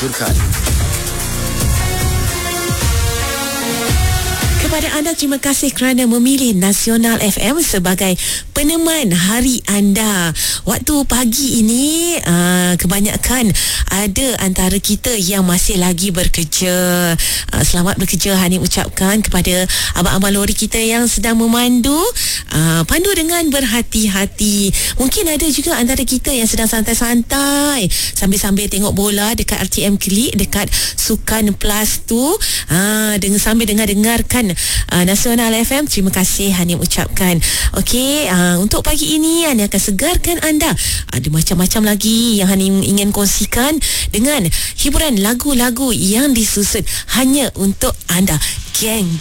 diluncurkan. Kepada anda, terima kasih kerana memilih Nasional FM sebagai peneman hari anda. Waktu pagi ini kebanyakan ada antara kita yang masih lagi bekerja. Selamat bekerja Hanim ucapkan kepada abang-abang lori kita yang sedang memandu. Pandu dengan berhati-hati. Mungkin ada juga antara kita yang sedang santai-santai sambil-sambil tengok bola dekat RTM Klik, dekat Sukan Plus tu, sambil dengarkan Nasional FM. Terima kasih Hanim ucapkan. Okey, untuk pagi ini Hanim akan segarkan anda. Ada macam-macam lagi yang Hanim ingin kongsikan dengan hiburan lagu-lagu yang disusun hanya untuk anda. Geng